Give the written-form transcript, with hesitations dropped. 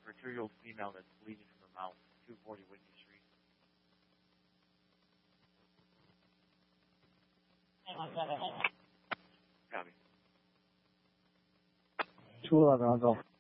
for a 2-year-old female that's bleeding from her mouth, 240 Whitney Street. Copy. 211, I'll go.